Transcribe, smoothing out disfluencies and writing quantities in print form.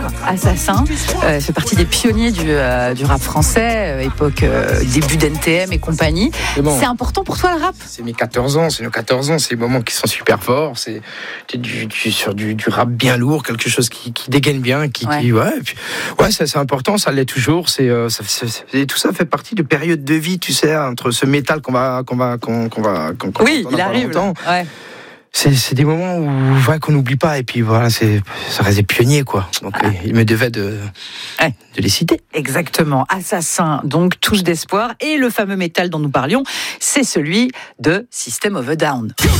d'espoir, Assassin. Fait partie des pionniers du rap français, époque début d'NTM et compagnie. Bon. C'est important pour toi le rap ? C'est mes 14 ans, c'est nos 14 ans, c'est des moments qui sont super forts, c'est sur du rap bien lourd, quelque chose qui dégaine bien, c'est important, ça l'est toujours, tout ça fait partie de périodes de vie, tu sais, entre ce métal qu'on il arrive. Ouais. C'est des moments où qu'on n'oublie pas, et puis voilà, ça reste des pionniers, quoi. Donc il me devait de les citer. Exactement. Assassin, donc touche d'espoir, et le fameux métal dont nous parlions, c'est celui de System of a Down.